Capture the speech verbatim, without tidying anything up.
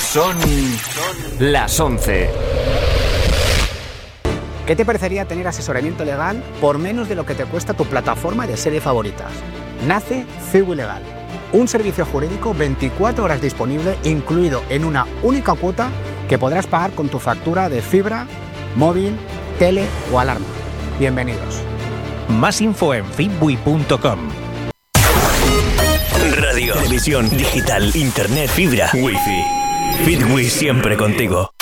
Son las once. ¿Qué te parecería tener asesoramiento legal por menos de lo que te cuesta tu plataforma de series favoritas? Nace Cibu Legal, un servicio jurídico veinticuatro horas disponible, incluido en una única cuota que podrás pagar con tu factura de fibra, móvil, tele o alarma. Bienvenidos. Más info en fitbui punto com. Radio, televisión, digital, internet, fibra, wifi. Fitbui siempre contigo.